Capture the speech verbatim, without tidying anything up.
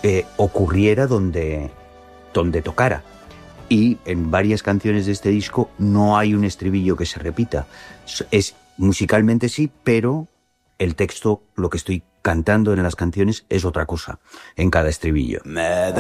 eh, ocurriera donde, donde tocara. Y en varias canciones de este disco no hay un estribillo que se repita. Es, musicalmente sí, pero el texto, lo que estoy cantando en las canciones, es otra cosa en cada estribillo. Me